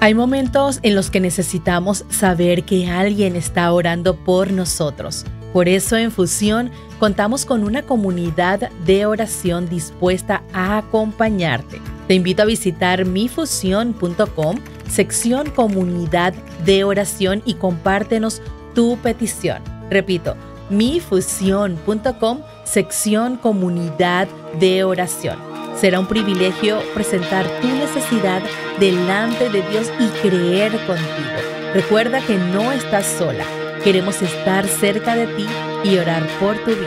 Hay momentos en los que necesitamos saber que alguien está orando por nosotros. Por eso en Fusión contamos con una comunidad de oración dispuesta a acompañarte. Te invito a visitar mifusión.com, sección Comunidad de Oración, y compártenos tu petición. Repito, mifusión.com, sección Comunidad de Oración. Será un privilegio presentar tu necesidad delante de Dios y creer contigo. Recuerda que no estás sola. Queremos estar cerca de ti y orar por tu vida.